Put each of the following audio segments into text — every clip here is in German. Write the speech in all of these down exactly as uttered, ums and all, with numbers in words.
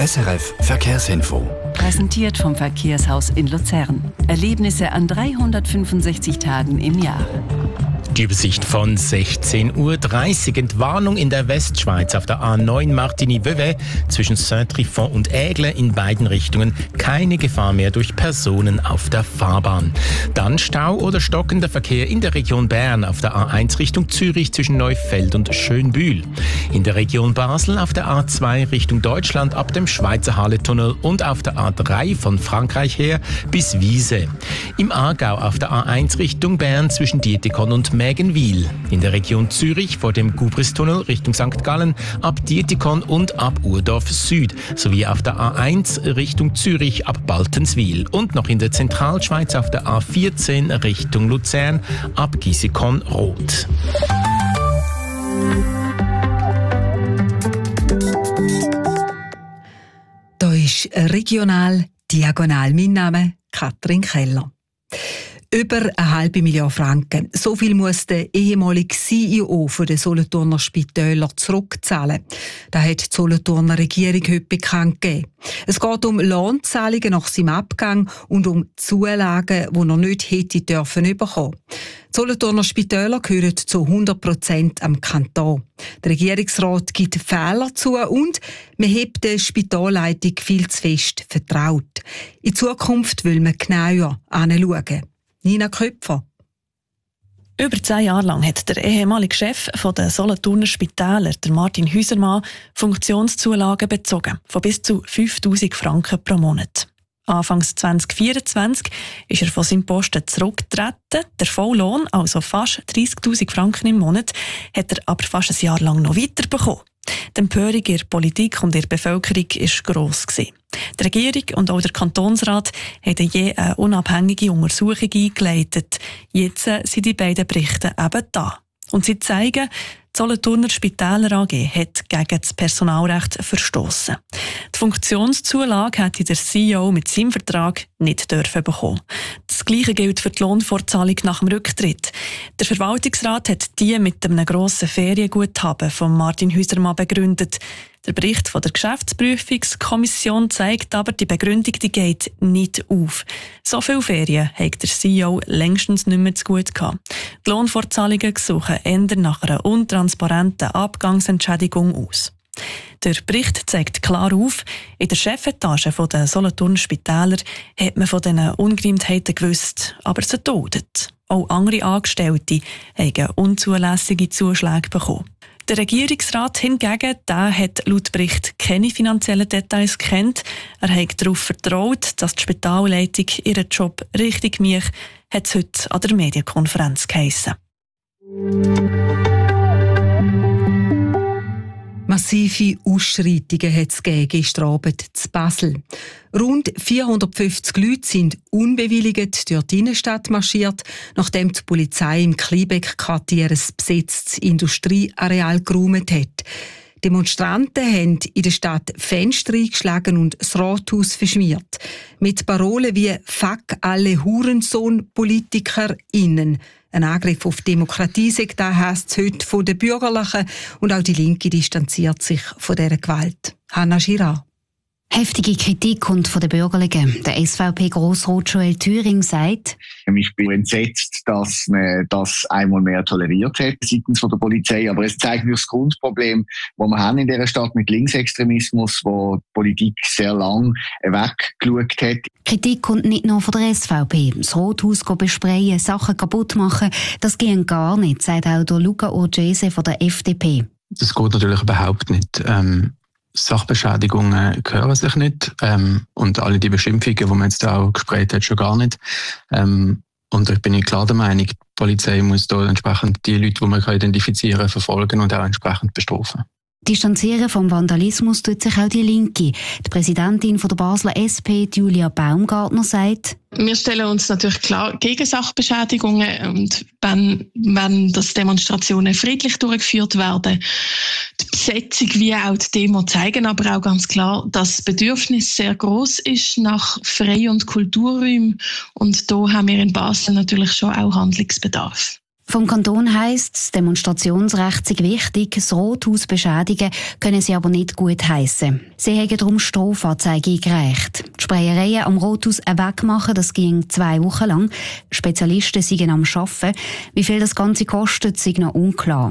S R F Verkehrsinfo. Präsentiert vom Verkehrshaus in Luzern. Erlebnisse an dreihundertfünfundsechzig Tagen im Jahr. Die Übersicht von sechzehn Uhr dreißig. Entwarnung in der Westschweiz auf der A neun Martigny-Vevey zwischen Saint-Trifon und Aigle in beiden Richtungen. Keine Gefahr mehr durch Personen auf der Fahrbahn. Dann Stau oder stockender Verkehr in der Region Bern auf der A eins Richtung Zürich zwischen Neufeld und Schönbühl. In der Region Basel auf der A zwei Richtung Deutschland ab dem Schweizer Halle-Tunnel und auf der A drei von Frankreich her bis Wiese. Im Aargau auf der A eins Richtung Bern zwischen Dietikon und Mägenwil. In der Region Zürich vor dem Gubristunnel Richtung Sankt Gallen ab Dietikon und ab Urdorf Süd sowie auf der A eins Richtung Zürich ab Baltenswil und noch in der Zentralschweiz auf der A vierzehn Richtung Luzern ab Gisikon Roth. Da ist regional diagonal. Mein Name Katrin Keller. Über eine halbe Million Franken. So viel muss der ehemalige C E O von den Solothurner Spitäler zurückzahlen. Das hat die Solothurner Regierung heute bekannt gegeben. Es geht um Lohnzahlungen nach seinem Abgang und um Zulagen, die er nicht hätte dürfen bekommen. Die Solothurner Spitäler gehören zu hundert Prozent am Kanton. Der Regierungsrat gibt Fehler zu und man hebt der Spitalleitung viel zu fest vertraut. In Zukunft will man genauer hinschauen. Nina Köpfer. Über zehn Jahre lang hat der ehemalige Chef der Solothurner Spitäler, der Martin Hüsermann, Funktionszulagen bezogen, von bis zu fünftausend Franken pro Monat. Anfangs zwanzig vierundzwanzig ist er von seinem Posten zurückgetreten. Der Volllohn, also fast dreissigtausend Franken im Monat, hat er aber fast ein Jahr lang noch weiterbekommen. Die Empörung in der Politik und in der Bevölkerung war gross. Die Regierung und auch der Kantonsrat haben je eine unabhängige Untersuchung eingeleitet. Jetzt sind die beiden Berichte eben da. Und sie zeigen, die Solothurner Spitäler A G hat gegen das Personalrecht verstossen. Die Funktionszulage hätte der C E O mit seinem Vertrag nicht dürfen bekommen. Das Gleiche gilt für die Lohnfortzahlung nach dem Rücktritt. Der Verwaltungsrat hat die mit einem grossen Ferienguthaben von Martin Hüsermann begründet. Der Bericht von der Geschäftsprüfungskommission zeigt aber, die Begründung die geht nicht auf. So viele Ferien hat der C E O längstens nicht mehr zu gut gehabt. Die Lohnfortzahlungen suchen eher nach einer untransparenten Abgangsentschädigung aus. Der Bericht zeigt klar auf, in der Chefetage der Solothurner Spitäler hat man von diesen Ungereimtheiten gewusst, aber sie duldet. Auch andere Angestellte haben unzulässige Zuschläge bekommen. Der Regierungsrat hingegen, der hat laut Bericht keine finanziellen Details gekannt. Er hat darauf vertraut, dass die Spitalleitung ihren Job richtig macht, hat es heute an der Medienkonferenz geheissen. Massive Ausschreitungen hat es gestern Abend in Basel. Rund vierhundertfünfzig Leute sind unbewilligt durch die Innenstadt marschiert, nachdem die Polizei im Kleinbeck-Quartier ein besetztes Industrieareal geräumt hat. Demonstranten haben in der Stadt Fenster eingeschlagen und das Rathaus verschmiert. Mit Parolen wie «Fuck alle Hurensohn-PolitikerInnen». Ein Angriff auf die Demokratie, sagt das, heisst es heute von den Bürgerlichen, und auch die Linke distanziert sich von dieser Gewalt. Hanna Girard. Heftige Kritik kommt von den Bürgerlichen. Der S V P-Grossrat Joel Thüring sagt: Ich bin entsetzt, dass man das einmal mehr toleriert hat seitens der Polizei. Aber es zeigt mir das Grundproblem, das wir haben in dieser Stadt mit Linksextremismus, wo die Politik sehr lang weggeschaut hat. Kritik kommt nicht nur von der S V P. Das Rathaus besprayen, Sachen kaputt machen, das geht gar nicht, sagt auch der Luca Urgese von der F D P. Das geht natürlich überhaupt nicht. Ähm Sachbeschädigungen gehören sich nicht, ähm, und alle die Beschimpfungen, die man jetzt auch gesprayt hat, schon gar nicht. Ähm, und ich bin nicht klar der Meinung, die Polizei muss da entsprechend die Leute, die man identifizieren kann, verfolgen und auch entsprechend bestrafen. Distanzieren vom Vandalismus tut sich auch die Linke. Die Präsidentin von der Basler S P, Julia Baumgartner, sagt: Wir stellen uns natürlich klar gegen Sachbeschädigungen, und wenn, wenn das Demonstrationen friedlich durchgeführt werden. Die Besetzung wie auch die Demo zeigen aber auch ganz klar, dass das Bedürfnis sehr gross ist nach Frei- und Kulturräumen, und da haben wir in Basel natürlich schon auch Handlungsbedarf. Vom Kanton heisst es, das Demonstrationsrecht sei wichtig, das Rathaus beschädigen können sie aber nicht gut heissen. Sie haben darum Strafanzeige eingereicht. Die Sprayereien am Rathaus wegmachen, das ging zwei Wochen lang. Spezialisten seien am Arbeiten. Wie viel das Ganze kostet, sei noch unklar.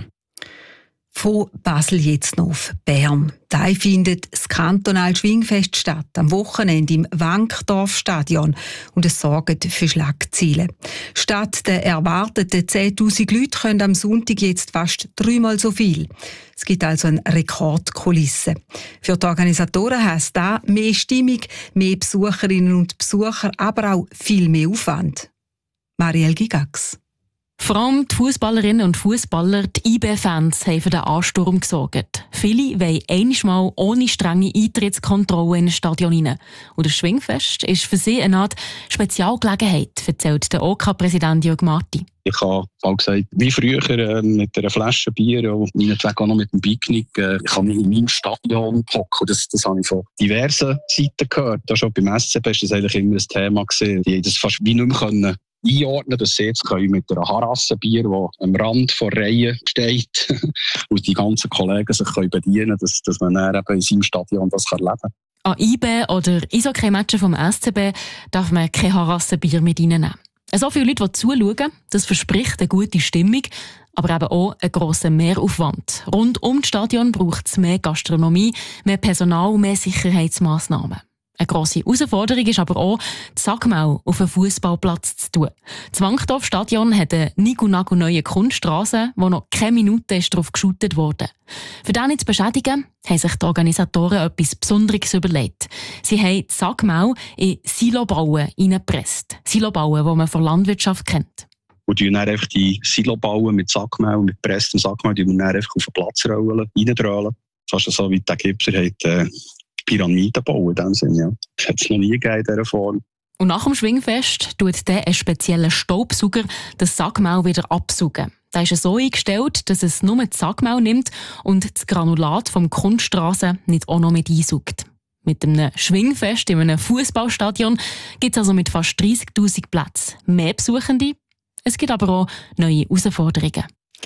Von Basel jetzt noch auf Bern. Da findet das kantonale Schwingfest statt, am Wochenende im Wankdorfstadion. Und es sorgt für Schlagzeilen. Statt der erwarteten zehntausend Leute können am Sonntag jetzt fast dreimal so viel. Es gibt also eine Rekordkulisse. Für die Organisatoren heisst das mehr Stimmung, mehr Besucherinnen und Besucher, aber auch viel mehr Aufwand. Marielle Gigax. Vor allem die Fußballerinnen und Fußballer, die I B-Fans, haben für den Ansturm gesorgt. Viele wollen einmal ohne strenge Eintrittskontrolle in ein Stadion rein. Und das Schwingfest ist für sie eine Art Spezialgelegenheit, erzählt der O K-Präsident Jörg Marti. Ich habe auch gesagt, wie früher äh, mit einer Flasche Bier und meinetwegen auch noch mit einem Picknick. Äh, ich habe mich in meinem Stadion hocken. Das, das habe ich von diversen Seiten gehört. Da schon beim S C B war das eigentlich immer ein Thema gewesen. Die haben das fast wie nicht mehr können einordnen, dass sie jetzt können mit einer Harasse Bier, die am Rand von Reihen steht, und die ganzen Kollegen sich können bedienen können, dass, dass man dann eben in seinem Stadion das kann leben kann. An I B oder Eishockey-Matchen vom S C B darf man kein Harasse-Bier mit reinnehmen. So viele Leute, die zuschauen, das verspricht eine gute Stimmung, aber eben auch einen grossen Mehraufwand. Rund um das Stadion braucht es mehr Gastronomie, mehr Personal und mehr Sicherheitsmassnahmen. Eine grosse Herausforderung ist aber auch, die Sackmau auf einen Fußballplatz zu tun. Das Wankdorf-Stadion hat eine nigu-nagu-neue Kunststrasse, wo noch keine Minute darauf geschootet wurde. Für das nicht zu beschädigen, haben sich die Organisatoren etwas Besonderes überlegt. Sie haben die Sackmau in Silobauen hineingepresst. Silobauen, die man von Landwirtschaft kennt. Und die dann einfach die Silobauen mit Sackmau, mit gepresstem Sackmau, die wir dann einfach auf den Platz rollen, reindrölen. Fast so wie der Gipser hat, äh, Pyramiden bauen, in dem Sinne, ja. Das hat es noch nie gegeben in dieser Form. Und nach dem Schwingfest tut der ein spezieller Staubsauger das Sackmau wieder absaugen. Der ist so eingestellt, dass es nur das Sackmau nimmt und das Granulat vom Kunststrasse nicht auch noch mit einsaugt. Mit einem Schwingfest in einem Fußballstadion gibt es also mit fast dreissigtausend Plätzen mehr Besuchende. Es gibt aber auch neue Herausforderungen.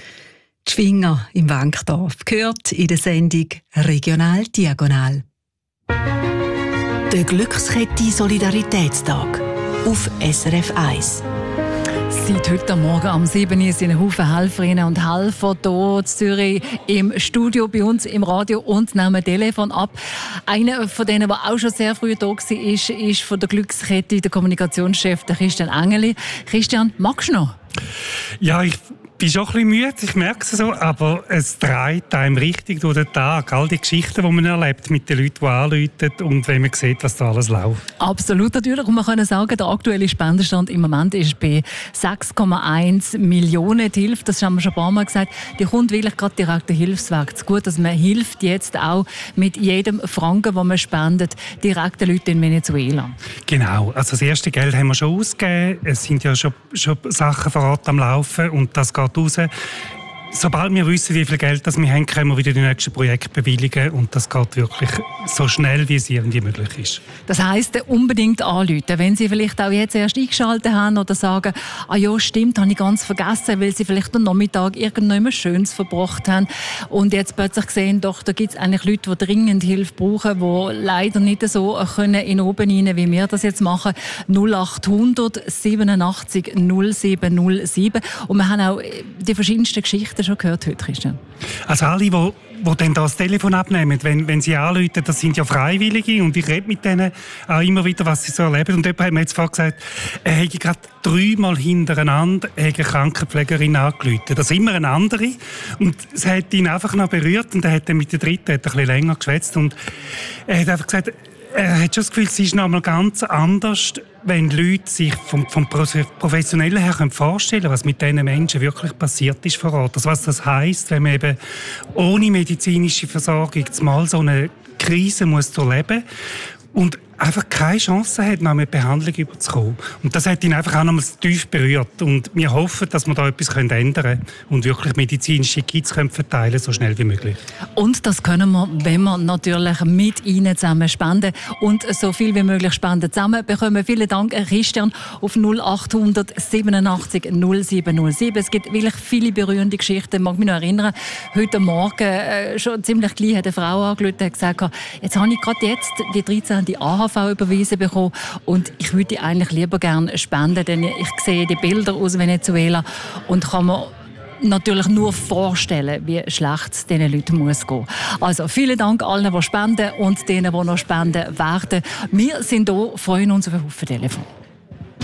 Die Schwinger im Wankdorf gehört in der Sendung Regional Diagonal. Der Glückskette Solidaritätstag auf S R F eins. Seit heute Morgen um sieben Uhr sind ein Haufen Helferinnen und Helfer hier in Zürich im Studio bei uns im Radio und nehmen Telefon ab. Einer von denen, der auch schon sehr früh da war, ist, ist von der Glückskette der Kommunikationschef der Christian Engeli. Christian, magst du noch? Ja, ich bin schon ein bisschen müde, ich merke es so, aber es dreht einem richtig durch den Tag. All die Geschichten, die man erlebt mit den Leuten, die anrufen und wenn man sieht, was da alles läuft. Absolut, natürlich. Und man kann sagen, der aktuelle Spendenstand im Moment ist bei sechs Komma eins Millionen. Die Hilfe, das haben wir schon ein paar Mal gesagt, die kommt wirklich gerade direkt der Hilfswerk zu gut. Also man hilft jetzt auch mit jedem Franken, den man spendet, direkt den Leuten in Venezuela. Genau, also das erste Geld haben wir schon ausgegeben. Es sind ja schon, schon Sachen vor Ort am Laufen und das geht raus. Sobald wir wissen, wie viel Geld das wir haben, können wir wieder die nächsten Projekte bewilligen und das geht wirklich so schnell, wie es irgendwie möglich ist. Das heisst, unbedingt anrufen, wenn Sie vielleicht auch jetzt erst eingeschaltet haben oder sagen, ah ja, stimmt, habe ich ganz vergessen, weil Sie vielleicht am Nachmittag irgendetwas Schönes verbracht haben und jetzt plötzlich sehen, doch, da gibt es eigentlich Leute, die dringend Hilfe brauchen, die leider nicht so können in oben rein, wie wir das jetzt machen. null acht hundert siebenundachtzig null sieben null sieben und wir haben auch die verschiedensten Geschichten schon gehört heute, Christian? Also alle, die, die dann das Telefon abnehmen, wenn, wenn sie anrufen, das sind ja Freiwillige und ich rede mit denen auch immer wieder, was sie so erleben. Und jemand hat mir jetzt vorhin gesagt, er hätte gerade dreimal hintereinander eine Krankenpflegerin angerufen. Das ist immer eine andere. Und es hat ihn einfach noch berührt und er hat dann mit der dritten hat ein bisschen länger geschwätzt und er hat einfach gesagt, er hat schon das Gefühl, es ist noch einmal ganz anders, wenn Leute sich vom, vom Professionellen her vorstellen können, was mit diesen Menschen wirklich passiert ist vor Ort. Also was das heisst, wenn man eben ohne medizinische Versorgung mal so eine Krise muss durchleben muss. Und einfach keine Chance hat, noch mit Behandlung überzukommen. Und das hat ihn einfach auch nochmals tief berührt. Und wir hoffen, dass wir da etwas ändern können und wirklich medizinische Kits können verteilen, so schnell wie möglich. Und das können wir, wenn wir natürlich mit Ihnen zusammen spenden und so viel wie möglich Spenden zusammen bekommen. Vielen Dank, Christian, auf null acht siebenundachtzig null sieben null sieben. Es gibt wirklich viele berührende Geschichten. Ich mag mich noch erinnern, heute Morgen äh, schon ziemlich gleich hat eine Frau angerufen und gesagt, jetzt habe ich gerade jetzt die dreizehnte A H V überwiesen bekommen und ich würde eigentlich lieber gerne spenden, denn ich sehe die Bilder aus Venezuela und kann mir natürlich nur vorstellen, wie schlecht es diesen Leuten muss gehen. Also vielen Dank allen, die spenden und denen, die noch spenden werden. Wir sind hier, freuen uns auf ein Haufen Telefon.